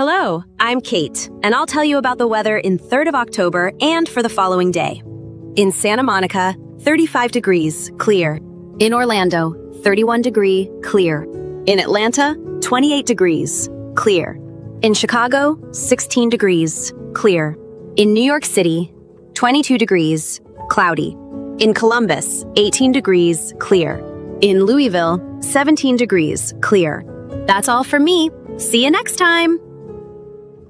Hello, I'm Kate, and I'll tell you about the weather in 3rd of October and for the following day. In Santa Monica, 35 degrees, clear. In Orlando, 31 degree, clear. In Atlanta, 28 degrees, clear. In Chicago, 16 degrees, clear. In New York City, 22 degrees, cloudy. In Columbus, 18 degrees, clear. In Louisville, 17 degrees, clear. That's all from me. See you next time.